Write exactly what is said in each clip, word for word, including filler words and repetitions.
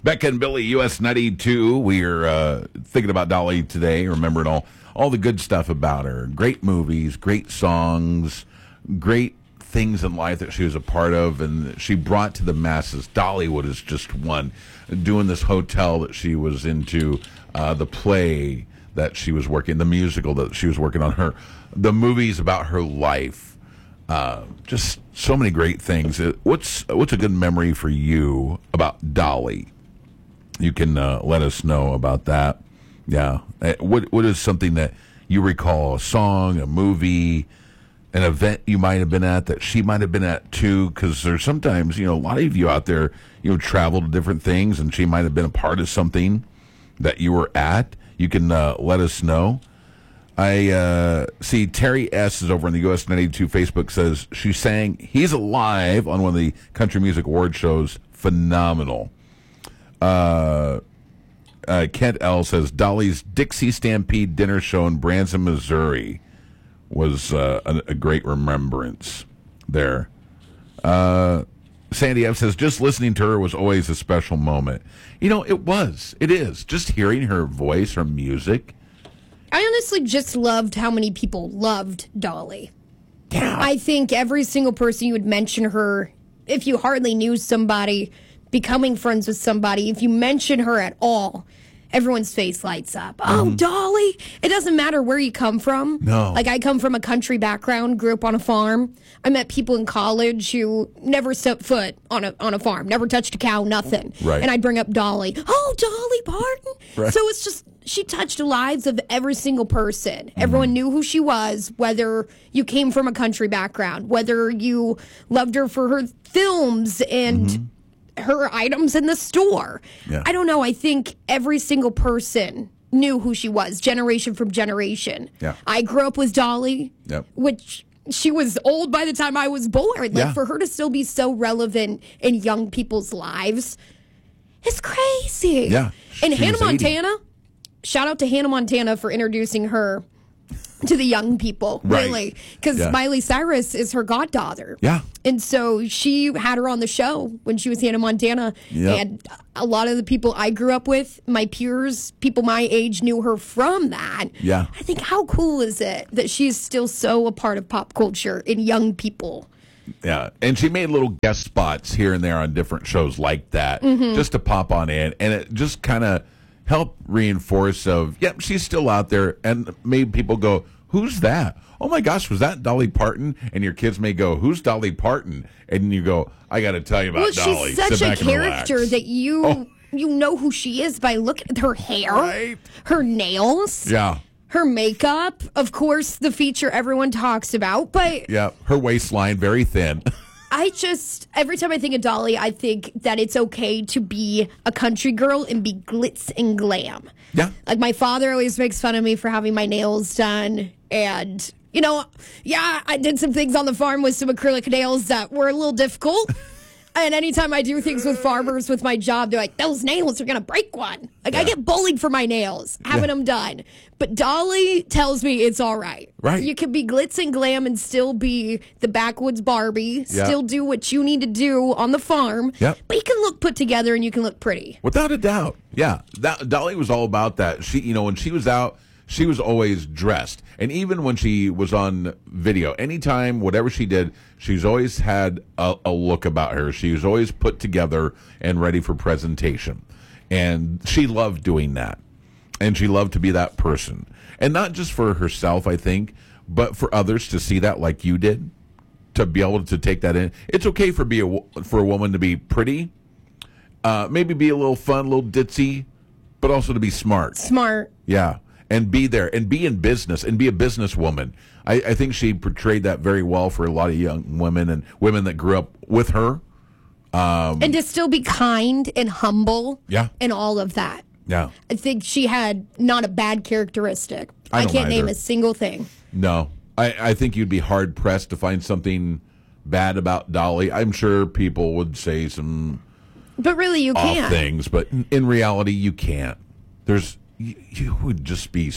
Becca and Billy, U S ninety-two. We're uh, thinking about Dolly today, remembering all, all the good stuff about her. Great movies, great songs, great things in life that she was a part of, and she brought to the masses. Dollywood is just one. Doing this hotel that she was into, uh, the play that she was working, the musical that she was working on, her, the movies about her life. Uh, just so many great things. What's what's a good memory for you about Dolly? You can uh, let us know about that. Yeah. What What is something that you recall, a song, a movie, an event you might have been at that she might have been at too? Because there's sometimes, you know, a lot of you out there, you know, travel to different things, and she might have been a part of something that you were at. You can uh, let us know. I uh, see Terry S. is over on the U S ninety-two Facebook, says she sang He's Alive on one of the Country Music Award shows. Phenomenal. Uh, uh, Kent L. says Dolly's Dixie Stampede dinner show in Branson, Missouri was uh, a, a great remembrance there. Uh, Sandy F. says just listening to her was always a special moment. You know, it was. It is. Just hearing her voice, her music. I honestly just loved how many people loved Dolly. Yeah. I think every single person you would mention her, if you hardly knew somebody, becoming friends with somebody, if you mention her at all, everyone's face lights up. Oh, mm-hmm. Dolly! It doesn't matter where you come from. No. Like, I come from a country background, grew up on a farm. I met people in college who never stepped foot on a on a farm, never touched a cow, nothing. Right. And I'd bring up Dolly. Oh, Dolly Parton! Right. So it's just, she touched the lives of every single person. Mm-hmm. Everyone knew who she was, whether you came from a country background, whether you loved her for her films and... Mm-hmm. her items in the store. Yeah. I don't know. I think every single person knew who she was, generation from generation. Yeah. I grew up with Dolly, yep. which she was old by the time I was born. Like, yeah. for her to still be so relevant in young people's lives is crazy. Yeah. And she Hannah was eighty. Montana, shout out to Hannah Montana for introducing her to the young people, right. really. Because yeah. Miley Cyrus is her goddaughter. Yeah. And so she had her on the show when she was Hannah Montana. Yep. And a lot of the people I grew up with, my peers, people my age, knew her from that. Yeah. I think, how cool is it that she's still so a part of pop culture in young people? Yeah, and she made little guest spots here and there on different shows like that, mm-hmm. just to pop on in, and it just kind of help reinforce of, yep, she's still out there, and made people go, who's that? Oh my gosh, was that Dolly Parton? And your kids may go, who's Dolly Parton? And you go, I got to tell you about well, Dolly. She's such Sit a back and character relax. that you oh. you know who she is by looking at her hair, right. her nails, yeah, her makeup. Of course, the feature everyone talks about, but yeah, her waistline very thin. I just, every time I think of Dolly, I think that it's okay to be a country girl and be glitz and glam. Yeah. Like, my father always makes fun of me for having my nails done. And, you know, yeah, I did some things on the farm with some acrylic nails that were a little difficult. And anytime I do things with farmers with my job, they're like, those nails are going to break one. Like, yeah. I get bullied for my nails, having yeah. them done. But Dolly tells me it's all right. Right. You can be glitz and glam and still be the backwoods Barbie, yeah. still do what you need to do on the farm. Yep. But you can look put together and you can look pretty. Without a doubt. Yeah. That, Dolly was all about that. She, you know, when she was out, she was always dressed. And even when she was on video, anytime, whatever she did, she's always had a, a look about her. She was always put together and ready for presentation. And she loved doing that. And she loved to be that person. And not just for herself, I think, but for others to see that like you did, to be able to take that in. It's okay for be a, for a woman to be pretty, uh, maybe be a little fun, a little ditzy, but also to be smart. Smart. Yeah. And be there and be in business and be a businesswoman. I, I think she portrayed that very well for a lot of young women and women that grew up with her. Um, and to still be kind and humble. Yeah. And all of that. Yeah. I think she had not a bad characteristic. I, I don't can't either. name a single thing. No. I, I think you'd be hard-pressed to find something bad about Dolly. I'm sure people would say some but really, you off can't. things, but in reality, you can't. There's... You, you would just be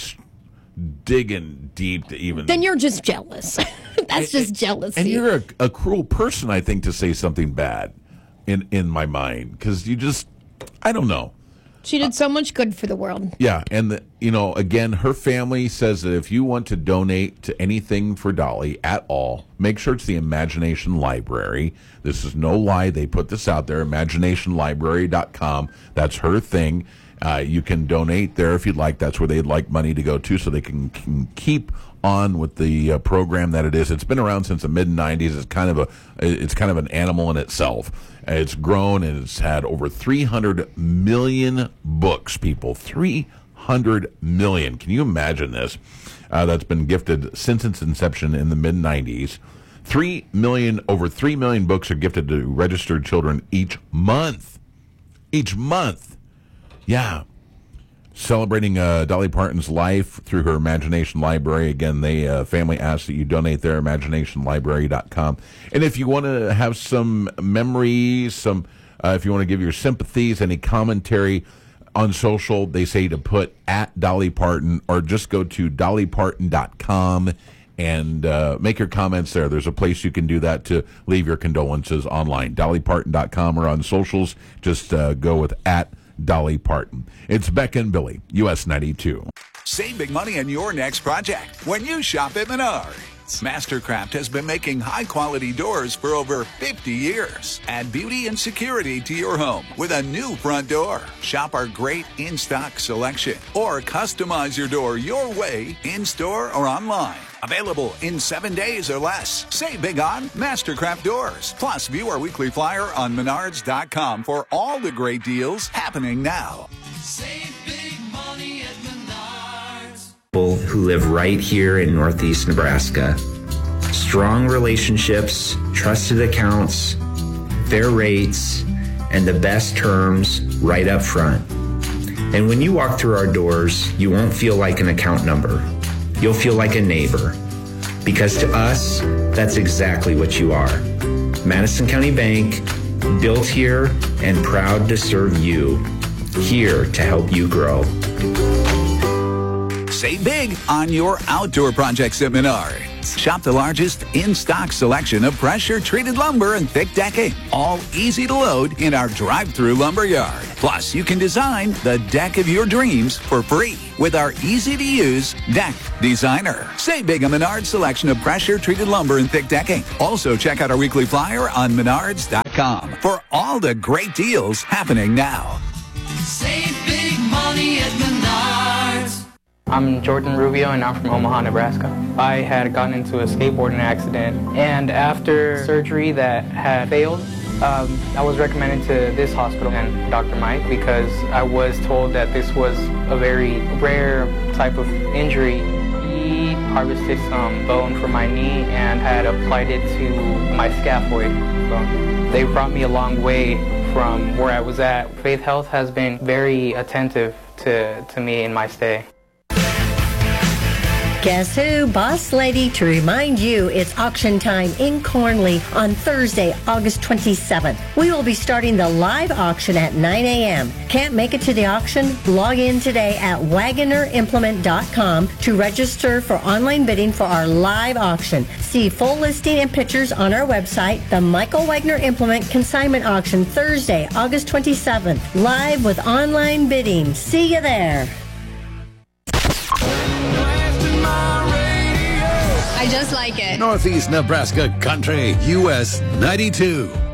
digging deep to even... Then you're just jealous. That's just jealousy. And you're a, a cruel person, I think, to say something bad in, in my mind. Because you just... I don't know. She did so much good for the world. Yeah, and the, you know, again, her family says that if you want to donate to anything for Dolly at all, make sure it's the Imagination Library. This is no lie. They put this out there, imagination library dot com. That's her thing. Uh, you can donate there if you'd like. That's where they'd like money to go to so they can, can keep on with the uh, program that it is. It's been around since the mid nineties. It's kind of a it's kind of an animal in itself. It's grown and it's had over three hundred million books, people. three hundred million. Can you imagine this? Uh, that's been gifted since its inception in the mid nineties. Three million, over three million books are gifted to registered children each month. Each month. Yeah. Celebrating uh, Dolly Parton's life through her Imagination Library. Again, they uh, family asks that you donate there, imagination library dot com. And if you want to have some memories, some uh, if you want to give your sympathies, any commentary on social, they say to put at Dolly Parton or just go to dolly parton dot com and uh, make your comments there. There's a place you can do that to leave your condolences online. dolly parton dot com or on socials, just uh, go with at Dolly Parton. It's Beck and Billy, U S ninety-two. Save big money on your next project when you shop at Menards. Mastercraft has been making high-quality doors for over fifty years. Add beauty and security to your home with a new front door. Shop our great in-stock selection or customize your door your way in-store or online. Available in seven days or less. Save big on Mastercraft doors. Plus, view our weekly flyer on menards dot com for all the great deals happening now. Save big money at Menards. People who live right here in Northeast Nebraska. Strong relationships, trusted accounts, fair rates, and the best terms right up front. And when you walk through our doors, you won't feel like an account number. You'll feel like a neighbor. Because to us, that's exactly what you are. Madison County Bank, built here and proud to serve you. Here to help you grow. Save big on your outdoor projects at Menards. Shop the largest in-stock selection of pressure-treated lumber and thick decking, all easy to load in our drive-through lumber yard. Plus, you can design the deck of your dreams for free with our easy-to-use Deck Designer. Save big on Menards' selection of pressure-treated lumber and thick decking. Also, check out our weekly flyer on menards dot com for all the great deals happening now. Save big money at Menards. I'm Jordan Rubio, and I'm from Omaha, Nebraska. I had gotten into a skateboarding accident, and after surgery that had failed, um, I was recommended to this hospital and Doctor Mike because I was told that this was a very rare type of injury. He harvested some bone from my knee and had applied it to my scaphoid bone. They brought me a long way from where I was at. Faith Health has been very attentive to, to me in my stay. Guess who? Boss Lady to remind you it's auction time in Cornley on Thursday, August twenty-seventh. We will be starting the live auction at nine a.m. Can't make it to the auction? Log in today at wagoner implement dot com to register for online bidding for our live auction. See full listing and pictures on our website. The Michael Wagner Implement Consignment Auction Thursday, August twenty-seventh. Live with online bidding. See you there. I just like it. Northeast Nebraska Country, U S ninety-two.